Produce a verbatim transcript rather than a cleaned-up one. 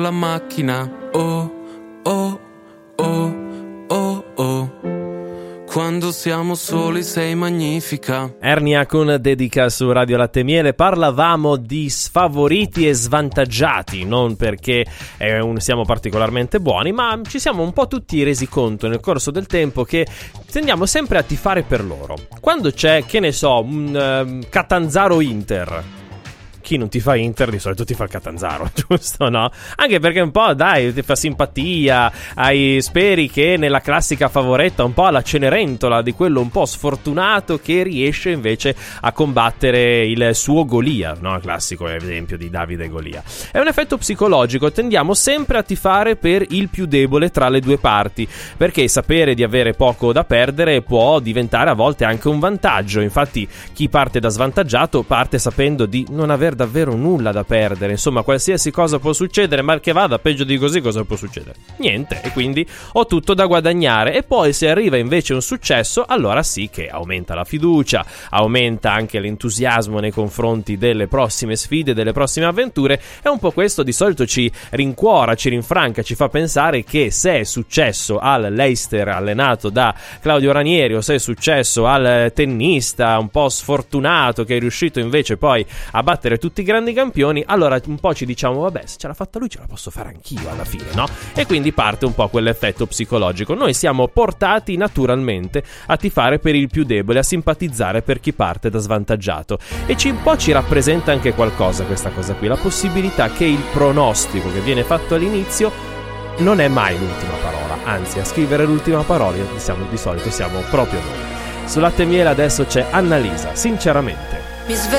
La macchina, oh, oh, oh, oh, oh. Quando siamo soli sei magnifica. Ernia con dedica su Radio Latte e Miele. Parlavamo di sfavoriti e svantaggiati, non perché eh, un, siamo particolarmente buoni, ma ci siamo un po' tutti resi conto nel corso del tempo che tendiamo sempre a tifare per loro. Quando c'è, che ne so, un uh, Catanzaro-Inter, chi non ti fa Inter di solito ti fa il Catanzaro, giusto, no? Anche perché un po', dai, ti fa simpatia, hai, speri che nella classica favoretta un po' alla Cenerentola di quello un po' sfortunato che riesce invece a combattere il suo Golia, no? Il classico esempio di Davide e Golia. È un effetto psicologico, tendiamo sempre a tifare per il più debole tra le due parti, perché sapere di avere poco da perdere può diventare a volte anche un vantaggio. Infatti chi parte da svantaggiato parte sapendo di non aver davvero nulla da perdere, insomma qualsiasi cosa può succedere, mal che vada, peggio di così cosa può succedere? Niente, e quindi ho tutto da guadagnare. E poi se arriva invece un successo, allora sì che aumenta la fiducia, aumenta anche l'entusiasmo nei confronti delle prossime sfide, delle prossime avventure. È un po' questo di solito ci rincuora, ci rinfranca, ci fa pensare che se è successo al Leicester allenato da Claudio Ranieri, o se è successo al tennista un po' sfortunato che è riuscito invece poi a battere tutti i grandi campioni, allora un po' ci diciamo vabbè, se ce l'ha fatta lui ce la posso fare anch'io alla fine, no? E quindi parte un po' quell'effetto psicologico. Noi siamo portati naturalmente a tifare per il più debole, a simpatizzare per chi parte da svantaggiato, e ci, un po' ci rappresenta anche qualcosa questa cosa qui, la possibilità che il pronostico che viene fatto all'inizio non è mai l'ultima parola, anzi a scrivere l'ultima parola diciamo, di solito siamo proprio noi. Su Latte e Miele adesso c'è Annalisa, Sinceramente. Mi sveglio